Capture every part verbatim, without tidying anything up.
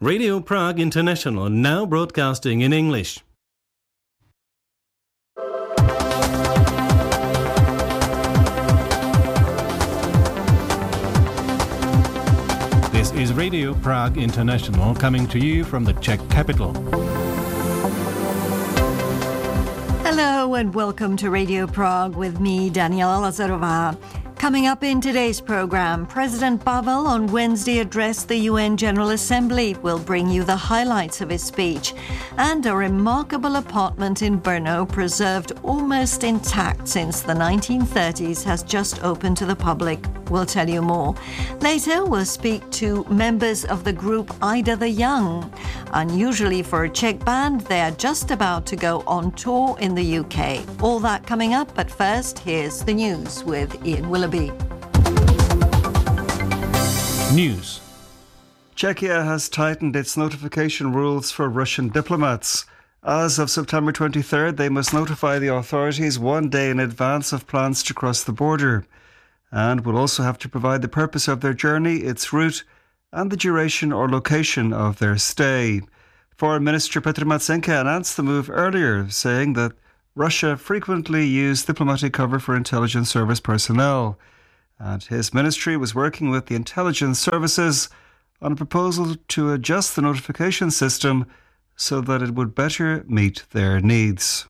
Radio Prague International, now broadcasting in English. This is Radio Prague International, coming to you from the Czech capital. Hello and welcome to Radio Prague with me, Daniela Lazarová. Coming up in today's program, President Pavel on Wednesday addressed the U N General Assembly. We'll bring you the highlights of his speech. And a remarkable apartment in Brno, preserved almost intact since the nineteen thirties, has just opened to the public. We'll tell you more. Later, we'll speak to members of the group Ida the Young. Unusually for a Czech band, they are just about to go on tour in the U K. All that coming up, but first, here's the news with Ian Willoughby. News. Czechia has tightened its notification rules for Russian diplomats. As of September twenty-third, they must notify the authorities one day in advance of plans to cross the border, and will also have to provide the purpose of their journey, its route, and the duration or location of their stay. Foreign Minister Petr Matsenka announced the move earlier, saying that Russia frequently used diplomatic cover for intelligence service personnel, and his ministry was working with the intelligence services on a proposal to adjust the notification system so that it would better meet their needs.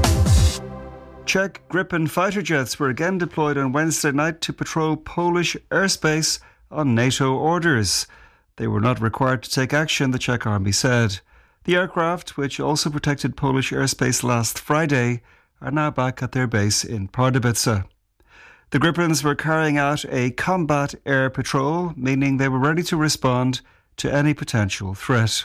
Czech Gripen fighter jets were again deployed on Wednesday night to patrol Polish airspace on NATO orders. They were not required to take action, the Czech army said. The aircraft, which also protected Polish airspace last Friday, are now back at their base in Pardubice. The Gripens were carrying out a combat air patrol, meaning they were ready to respond to any potential threat.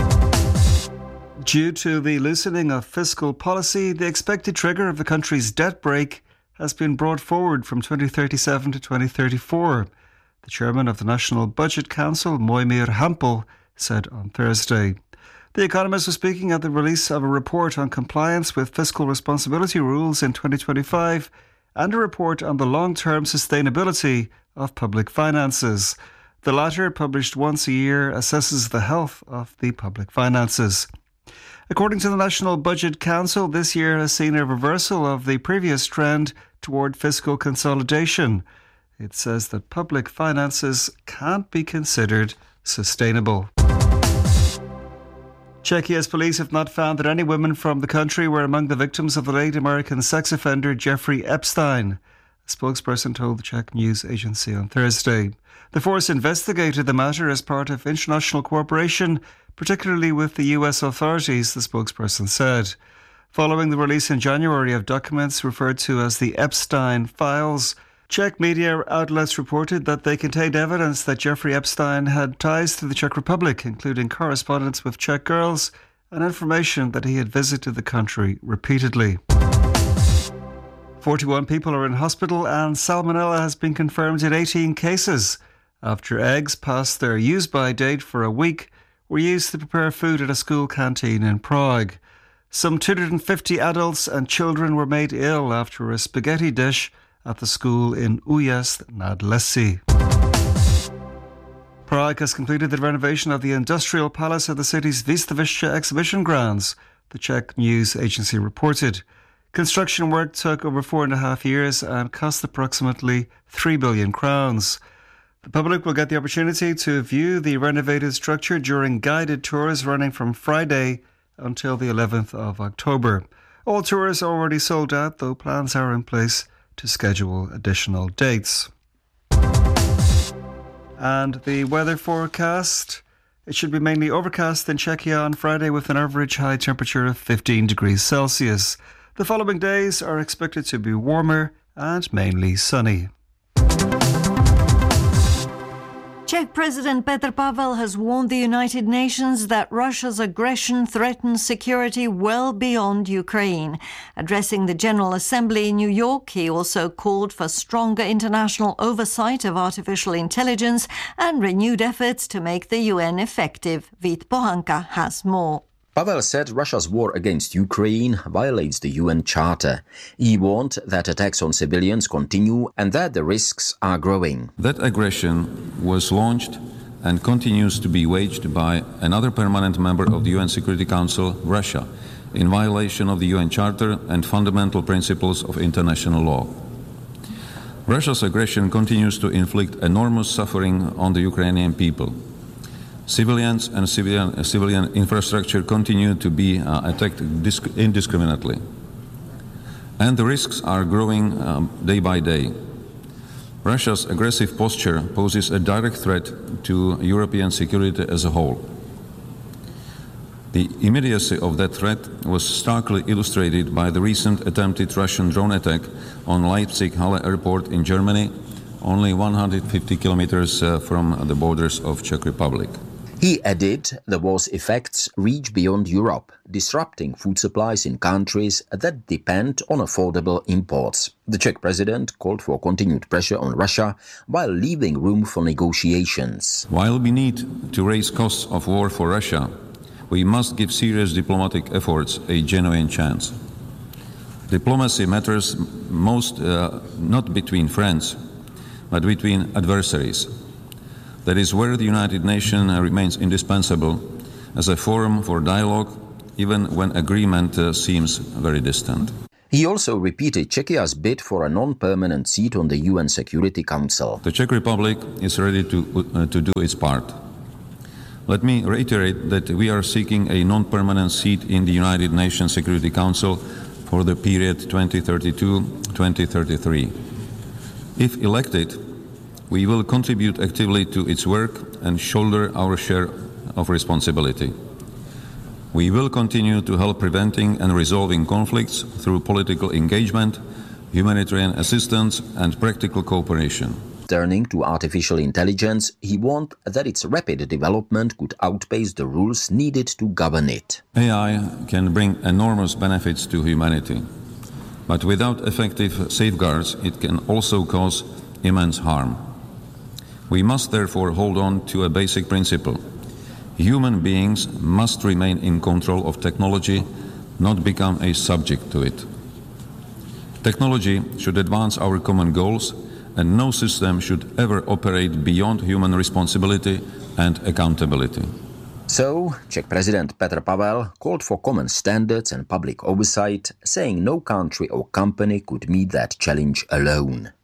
Due to the loosening of fiscal policy, the expected trigger of the country's debt brake has been brought forward from twenty thirty-seven to twenty thirty-four. The chairman of the National Budget Council, Mojmír Hampel, said on Thursday. The Economist was speaking at the release of a report on compliance with fiscal responsibility rules in twenty twenty-five and a report on the long-term sustainability of public finances. The latter, published once a year, assesses the health of the public finances. According to the National Budget Council, this year has seen a reversal of the previous trend toward fiscal consolidation. It says that public finances can't be considered sustainable. Czechia's police have not found that any women from the country were among the victims of the late American sex offender Jeffrey Epstein, a spokesperson told the Czech news agency on Thursday. The force investigated the matter as part of international cooperation, particularly with the U S authorities, the spokesperson said. Following the release in January of documents referred to as the Epstein Files, Czech media outlets reported that they contained evidence that Jeffrey Epstein had ties to the Czech Republic, including correspondence with Czech girls and information that he had visited the country repeatedly. forty-one people are in hospital and salmonella has been confirmed in eighteen cases after eggs past their use-by date for a week were used to prepare food at a school canteen in Prague. Some two hundred fifty adults and children were made ill after a spaghetti dish at the school in Újezd nad Lesy. Prague has completed the renovation of the industrial palace at the city's Výstaviště exhibition grounds, the Czech news agency reported. Construction work took over four and a half years and cost approximately three billion crowns. The public will get the opportunity to view the renovated structure during guided tours running from Friday until the eleventh of October. All tours are already sold out, though plans are in place to schedule additional dates. And the weather forecast, it should be mainly overcast in Czechia on Friday with an average high temperature of fifteen degrees Celsius. The following days are expected to be warmer and mainly sunny. Czech President Petr Pavel has warned the United Nations that Russia's aggression threatens security well beyond Ukraine. Addressing the General Assembly in New York, he also called for stronger international oversight of artificial intelligence and renewed efforts to make the U N effective. Vít Pohanka has more. Pavel said Russia's war against Ukraine violates the U N Charter. He warned that attacks on civilians continue and that the risks are growing. That aggression was launched and continues to be waged by another permanent member of the U N Security Council, Russia, in violation of the U N Charter and fundamental principles of international law. Russia's aggression continues to inflict enormous suffering on the Ukrainian people. Civilians and civilian, uh, civilian infrastructure continue to be uh, attacked disc- indiscriminately. And the risks are growing um, day by day. Russia's aggressive posture poses a direct threat to European security as a whole. The immediacy of that threat was starkly illustrated by the recent attempted Russian drone attack on Leipzig-Halle airport in Germany, only one hundred fifty kilometers uh, from the borders of Czech Republic. He added the war's effects reach beyond Europe, disrupting food supplies in countries that depend on affordable imports. The Czech president called for continued pressure on Russia while leaving room for negotiations. While we need to raise costs of war for Russia, we must give serious diplomatic efforts a genuine chance. Diplomacy matters most uh, not between friends, but between adversaries. That is where the United Nations remains indispensable as a forum for dialogue, even when agreement uh, seems very distant. He also repeated Czechia's bid for a non-permanent seat on the U N Security Council. The Czech Republic is ready to, uh, to do its part. Let me reiterate that we are seeking a non-permanent seat in the United Nations Security Council for the period twenty thirty-two to twenty thirty-three. If elected, we will contribute actively to its work and shoulder our share of responsibility. We will continue to help preventing and resolving conflicts through political engagement, humanitarian assistance, and practical cooperation. Turning to artificial intelligence, he warned that its rapid development could outpace the rules needed to govern it. A I can bring enormous benefits to humanity, but without effective safeguards, it can also cause immense harm. We must therefore hold on to a basic principle. Human beings must remain in control of technology, not become a subject to it. Technology should advance our common goals, and no system should ever operate beyond human responsibility and accountability. So, Czech President Petr Pavel called for common standards and public oversight, saying no country or company could meet that challenge alone.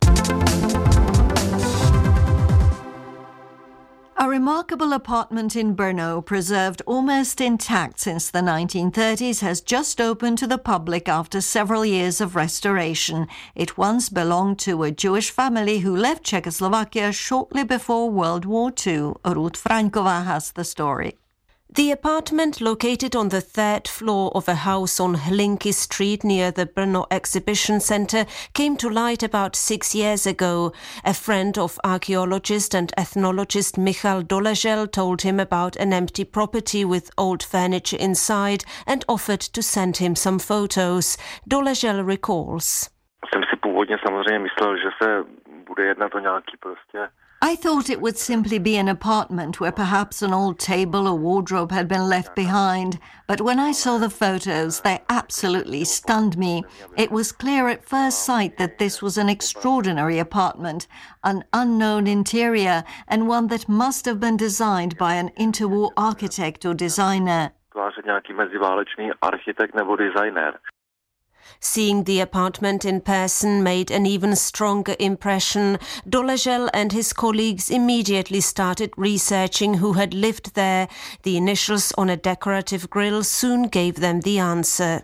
A remarkable apartment in Brno, preserved almost intact since the nineteen thirties, has just opened to the public after several years of restoration. It once belonged to a Jewish family who left Czechoslovakia shortly before World War Two. Ruth Fraňková has the story. The apartment, located on the third floor of a house on Hlinky Street near the Brno Exhibition Centre, came to light about six years ago. A friend of archaeologist and ethnologist Michal Doležel told him about an empty property with old furniture inside and offered to send him some photos. Doležel recalls. Jsem si původně samozřejmě myslel, že se bude jednat o nějaký prostě. I thought it would simply be an apartment where perhaps an old table or wardrobe had been left behind, but when I saw the photos, they absolutely stunned me. It was clear at first sight that this was an extraordinary apartment, an unknown interior, and one that must have been designed by an interwar architect or designer. Nějaký meziválečný architekt nebo designer. Seeing the apartment in person made an even stronger impression. Doležel and his colleagues immediately started researching who had lived there. The initials on a decorative grille soon gave them the answer.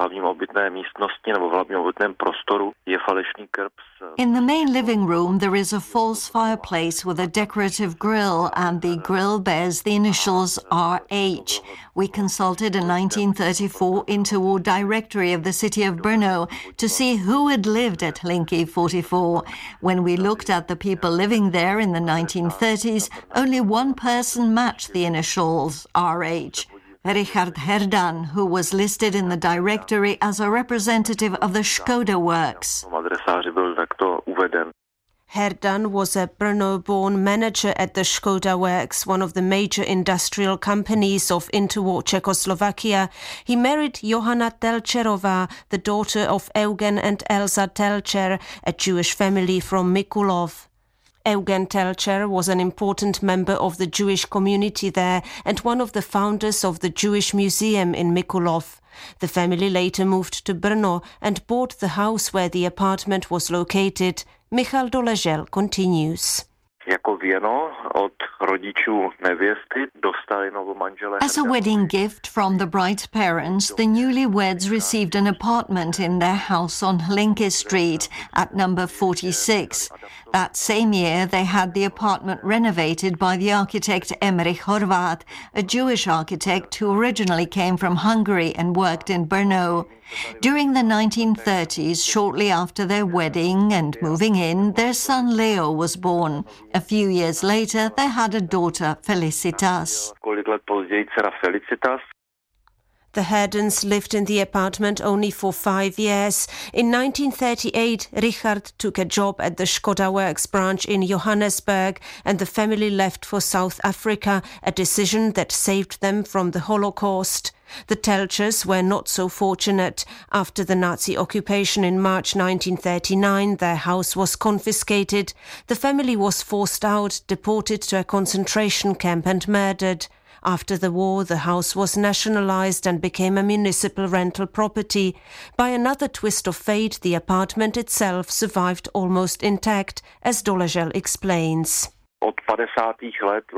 In the main living room, there is a false fireplace with a decorative grille, and the grille bears the initials R H. We consulted a nineteen thirty-four interwar directory of the city of Brno to see who had lived at Hlinky forty-four. When we looked at the people living there in the nineteen thirties, only one person matched the initials R H. Richard Herdan, who was listed in the directory as a representative of the Škoda Works. Herdan was a Brno-born manager at the Škoda Works, one of the major industrial companies of interwar Czechoslovakia. He married Johanna Telčerová, the daughter of Eugen and Elza Telčer, a Jewish family from Mikulov. Eugen Telcher was an important member of the Jewish community there and one of the founders of the Jewish Museum in Mikulov. The family later moved to Brno and bought the house where the apartment was located. Michal Doležel continues. Jako věno od rodičů nevěsty dostali novomanželé. As a wedding gift from the bride's parents, the newlyweds received an apartment in their house on Hlinky Street at number forty-six. That same year, they had the apartment renovated by the architect Emmerich Horváth, a Jewish architect who originally came from Hungary and worked in Brno. During the nineteen thirties, shortly after their wedding and moving in, their son Leo was born. A few years later, they had a daughter, Felicitas. The Herdens lived in the apartment only for five years. In nineteen thirty-eight, Richard took a job at the Škoda Works branch in Johannesburg and the family left for South Africa, a decision that saved them from the Holocaust. The Telchers were not so fortunate. After the Nazi occupation in March nineteen thirty-nine, their house was confiscated. The family was forced out, deported to a concentration camp and murdered. After the war, the house was nationalized and became a municipal rental property. By another twist of fate, the apartment itself survived almost intact, as Doležel explains.